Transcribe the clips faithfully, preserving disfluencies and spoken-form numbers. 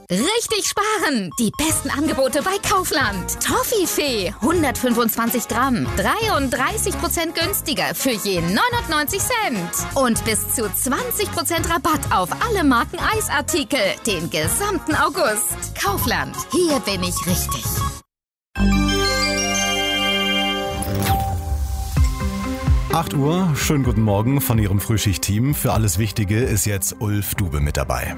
Richtig sparen! Die besten Angebote bei Kaufland. Toffifee, hundertfünfundzwanzig Gramm, dreiunddreißig Prozent günstiger für je neunundneunzig Cent. Und bis zu zwanzig Prozent Rabatt auf alle Marken Eisartikel den gesamten August. Kaufland, hier bin ich richtig. acht Uhr, schönen guten Morgen von Ihrem Frühschicht-Team. Für alles Wichtige ist jetzt Ulf Dube mit dabei.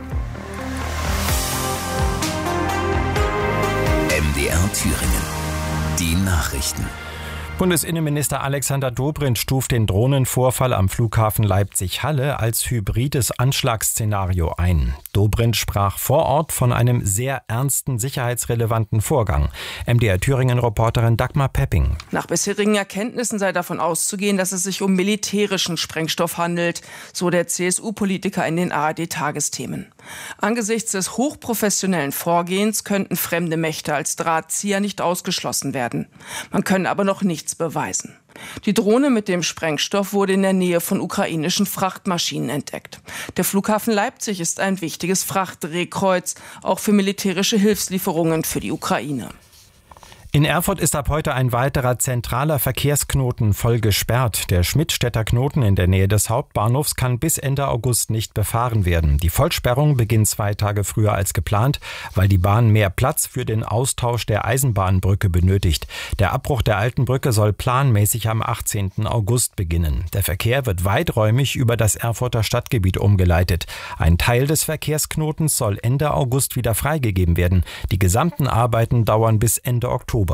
M D R Thüringen. Die Nachrichten. Bundesinnenminister Alexander Dobrindt stuft den Drohnenvorfall am Flughafen Leipzig-Halle als hybrides Anschlagsszenario ein. Dobrindt sprach vor Ort von einem sehr ernsten sicherheitsrelevanten Vorgang. M D R Thüringen-Reporterin Dagmar Pepping. Nach bisherigen Erkenntnissen sei davon auszugehen, dass es sich um militärischen Sprengstoff handelt, so der C S U-Politiker in den A R D-Tagesthemen. Angesichts des hochprofessionellen Vorgehens könnten fremde Mächte als Drahtzieher nicht ausgeschlossen werden. Man könne aber noch nichts beweisen. Die Drohne mit dem Sprengstoff wurde in der Nähe von ukrainischen Frachtmaschinen entdeckt. Der Flughafen Leipzig ist ein wichtiges Frachtdrehkreuz, auch für militärische Hilfslieferungen für die Ukraine. In Erfurt ist ab heute ein weiterer zentraler Verkehrsknoten voll gesperrt. Der Schmidtstädter Knoten in der Nähe des Hauptbahnhofs kann bis Ende August nicht befahren werden. Die Vollsperrung beginnt zwei Tage früher als geplant, weil die Bahn mehr Platz für den Austausch der Eisenbahnbrücke benötigt. Der Abbruch der alten Brücke soll planmäßig am achtzehnten August beginnen. Der Verkehr wird weiträumig über das Erfurter Stadtgebiet umgeleitet. Ein Teil des Verkehrsknotens soll Ende August wieder freigegeben werden. Die gesamten Arbeiten dauern bis Ende Oktober.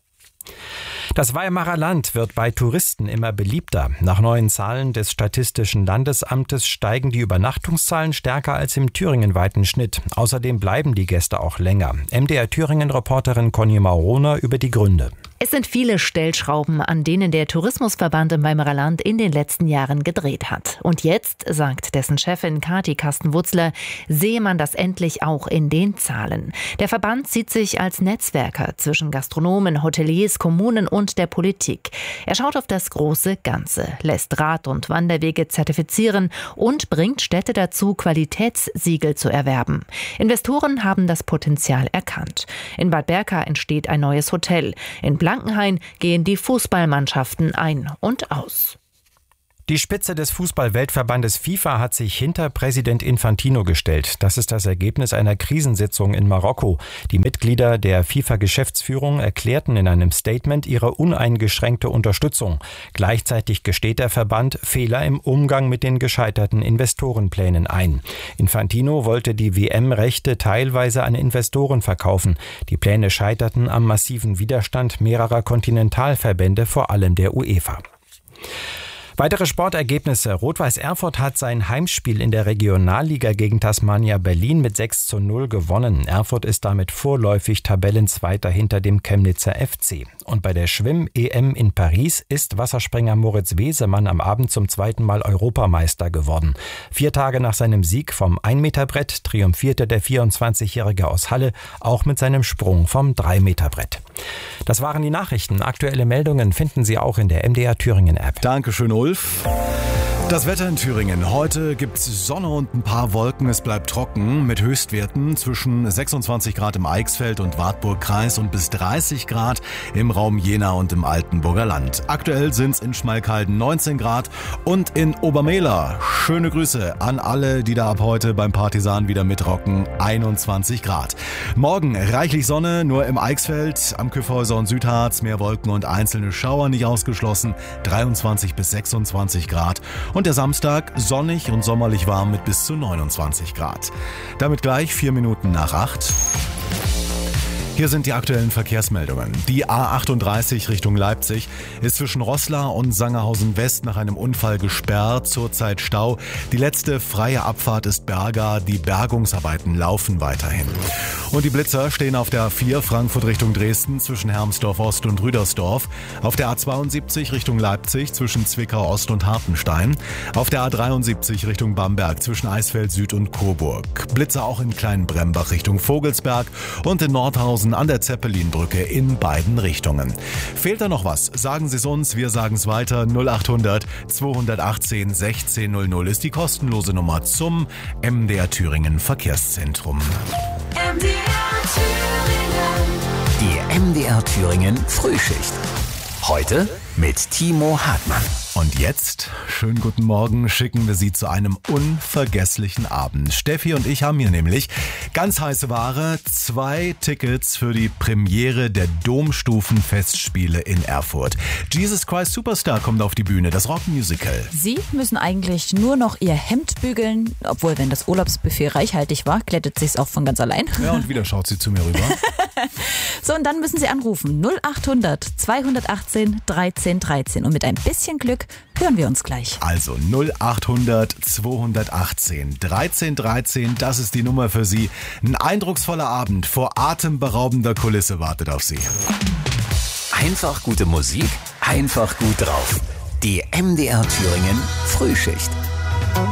Das Weimarer Land wird bei Touristen immer beliebter. Nach neuen Zahlen des Statistischen Landesamtes steigen die Übernachtungszahlen stärker als im thüringenweiten Schnitt. Außerdem bleiben die Gäste auch länger. M D R Thüringen-Reporterin Conny Mauroner über die Gründe. Es sind viele Stellschrauben, an denen der Tourismusverband im Weimarer Land in den letzten Jahren gedreht hat. Und jetzt, sagt dessen Chefin Kathi Kasten-Wutzler, sehe man das endlich auch in den Zahlen. Der Verband sieht sich als Netzwerker zwischen Gastronomen, Hoteliers, Kommunen und der Politik. Er schaut auf das große Ganze, lässt Rad- und Wanderwege zertifizieren und bringt Städte dazu, Qualitätssiegel zu erwerben. Investoren haben das Potenzial erkannt. In Bad Berka entsteht ein neues Hotel. In Blankenhain gehen die Fußballmannschaften ein und aus. Die Spitze des Fußball-Weltverbandes FIFA hat sich hinter Präsident Infantino gestellt. Das ist das Ergebnis einer Krisensitzung in Marokko. Die Mitglieder der FIFA-Geschäftsführung erklärten in einem Statement ihre uneingeschränkte Unterstützung. Gleichzeitig gesteht der Verband Fehler im Umgang mit den gescheiterten Investorenplänen ein. Infantino wollte die W M-Rechte teilweise an Investoren verkaufen. Die Pläne scheiterten am massiven Widerstand mehrerer Kontinentalverbände, vor allem der UEFA. Weitere Sportergebnisse. Rot-Weiß Erfurt hat sein Heimspiel in der Regionalliga gegen Tasmania Berlin mit sechs zu null gewonnen. Erfurt ist damit vorläufig Tabellenzweiter hinter dem Chemnitzer F C. Und bei der Schwimm-E M in Paris ist Wasserspringer Moritz Wesemann am Abend zum zweiten Mal Europameister geworden. Vier Tage nach seinem Sieg vom ein-Meter-Brett triumphierte der vierundzwanzigjährige aus Halle auch mit seinem Sprung vom drei-Meter-Brett. Das waren die Nachrichten. Aktuelle Meldungen finden Sie auch in der M D R Thüringen App. Dankeschön, Ulf. Das Wetter in Thüringen. Heute gibt's Sonne und ein paar Wolken. Es bleibt trocken mit Höchstwerten zwischen sechsundzwanzig Grad im Eichsfeld und Wartburgkreis und bis dreißig Grad im Raum Jena und im Altenburger Land. Aktuell sind's in Schmalkalden neunzehn Grad und in Obermehler. Schöne Grüße an alle, die da ab heute beim Partisan wieder mitrocken. einundzwanzig Grad. Morgen reichlich Sonne, nur im Eichsfeld, am Kyffhäuser und Südharz mehr Wolken und einzelne Schauer nicht ausgeschlossen. dreiundzwanzig bis sechsundzwanzig Grad. Und der Samstag sonnig und sommerlich warm mit bis zu neunundzwanzig Grad. Damit gleich vier Minuten nach acht. Hier sind die aktuellen Verkehrsmeldungen. Die A achtunddreißig Richtung Leipzig ist zwischen Roßla und Sangerhausen West nach einem Unfall gesperrt, zurzeit Stau. Die letzte freie Abfahrt ist Berga, die Bergungsarbeiten laufen weiterhin. Und die Blitzer stehen auf der A vier Frankfurt Richtung Dresden zwischen Hermsdorf Ost und Rüdersdorf, auf der A zweiundsiebzig Richtung Leipzig zwischen Zwickau Ost und Hartenstein, auf der A dreiundsiebzig Richtung Bamberg zwischen Eisfeld Süd und Coburg. Blitzer auch in Kleinbrembach Richtung Vogelsberg und in Nordhausen Sandhausen an der Zeppelinbrücke in beiden Richtungen. Fehlt da noch was? Sagen Sie es uns, wir sagen es weiter. null acht hundert zweihundertachtzehn sechzehnhundert ist die kostenlose Nummer zum M D R Thüringen Verkehrszentrum. M D R Thüringen. Die M D R Thüringen Frühschicht. Heute mit Timo Hartmann. Und jetzt, schönen guten Morgen, schicken wir Sie zu einem unvergesslichen Abend. Steffi und ich haben hier nämlich ganz heiße Ware, zwei Tickets für die Premiere der Domstufenfestspiele in Erfurt. Jesus Christ Superstar kommt auf die Bühne, das Rockmusical. Sie müssen eigentlich nur noch Ihr Hemd bügeln, obwohl, wenn das Urlaubsbuffet reichhaltig war, glättet sich's auch von ganz allein. Ja, und wieder schaut sie zu mir rüber. So, und dann müssen Sie anrufen. null acht hundert zweihundertachtzehn dreizehn dreizehn. Und mit ein bisschen Glück hören wir uns gleich. Also null acht hundert zweihundertachtzehn dreizehn dreizehn, das ist die Nummer für Sie. Ein eindrucksvoller Abend vor atemberaubender Kulisse wartet auf Sie. Einfach gute Musik, einfach gut drauf. Die M D R Thüringen Frühschicht.